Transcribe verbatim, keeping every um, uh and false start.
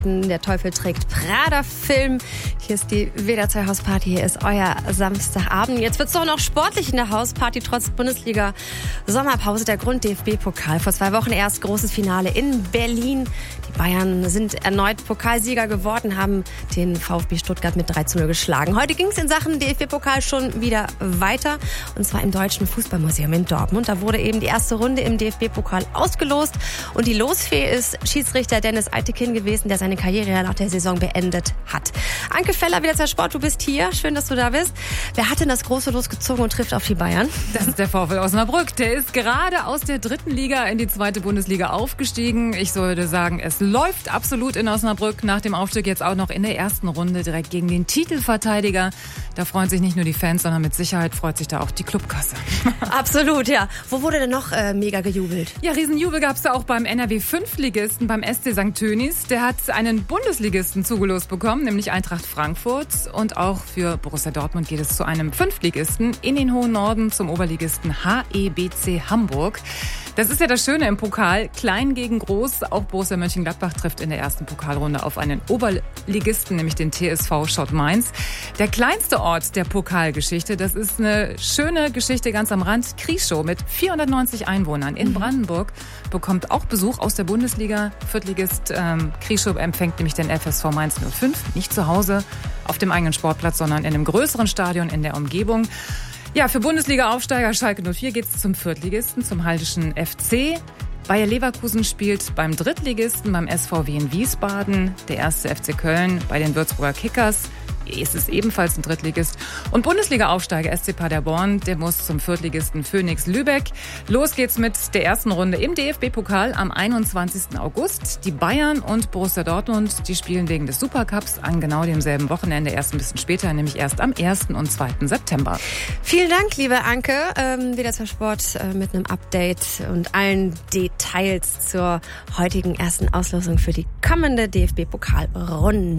Der Teufel trägt Prada-Film. Hier ist die WDR zwei Hausparty. Hier ist euer Samstagabend. Jetzt wird's doch noch sportlich in der Hausparty, trotz Bundesliga-Sommerpause. Der Grund D F B-Pokal. Vor zwei Wochen erst großes Finale in Berlin. Die Bayern sind erneut Pokalsieger geworden, haben den VfB Stuttgart mit drei zu null geschlagen. Heute ging's in Sachen D F B-Pokal schon wieder weiter. Und zwar im Deutschen Fußballmuseum in Dortmund. Da wurde eben die erste Runde im D F B-Pokal ausgelost. Und die Losfee ist Schiedsrichter Dennis Eitekin gewesen, der seine Karriere nach der Saison beendet hat. Anke Feller, WDR zwei Sport, du bist hier. Schön, dass du da bist. Wer hat denn das große Los gezogen und trifft auf die Bayern? Das ist der VfL Osnabrück. Der ist gerade aus der dritten Liga in die zweite Bundesliga aufgestiegen. Ich würde sagen, es läuft absolut in Osnabrück. Nach dem Aufstieg jetzt auch noch in der ersten Runde direkt gegen den Titelverteidiger. Da freuen sich nicht nur die Fans, sondern mit Sicherheit freut sich da auch die Clubkasse. Absolut, ja. Wo wurde denn noch äh, mega gejubelt? Ja, Riesenjubel gab es da auch beim N R W-Fünftligisten, beim S C Sankt Tönis. Der hat einen Bundesligisten zugelost bekommen, nämlich Eintracht Frankfurt. Und auch für Borussia Dortmund geht es zu einem Fünftligisten in den hohen Norden, zum Oberligisten H E B C Hamburg. Das ist ja das Schöne im Pokal, klein gegen groß. Auch Borussia Mönchengladbach trifft in der ersten Pokalrunde auf einen Oberligisten, nämlich den T S V Schott Mainz. Der kleinste Ort der Pokalgeschichte, das ist eine schöne Geschichte ganz am Rand. Krieschow mit vierhundertneunzig Einwohnern in Brandenburg bekommt auch Besuch aus der Bundesliga. Viertligist ähm, Krieschow empfängt nämlich den F S V Mainz null fünf, nicht zu Hause auf dem eigenen Sportplatz, sondern in einem größeren Stadion in der Umgebung. Ja, für Bundesliga-Aufsteiger Schalke null vier geht's zum Viertligisten, zum Haldeschen F C. Bayer Leverkusen spielt beim Drittligisten, beim S V W in Wiesbaden. Der erste F C Köln bei den Würzburger Kickers. Es ist ebenfalls ein Drittligist. Und Bundesliga-Aufsteiger S C Paderborn, der muss zum Viertligisten Phoenix Lübeck. Los geht's mit der ersten Runde im D F B-Pokal am einundzwanzigsten August. Die Bayern und Borussia Dortmund, die spielen wegen des Supercups an genau demselben Wochenende, erst ein bisschen später, nämlich erst am ersten und zweiten September. Vielen Dank, liebe Anke. Ähm, WDR zwei Sport äh, mit einem Update und allen Details zur heutigen ersten Auslosung für die kommende D F B-Pokalrunde.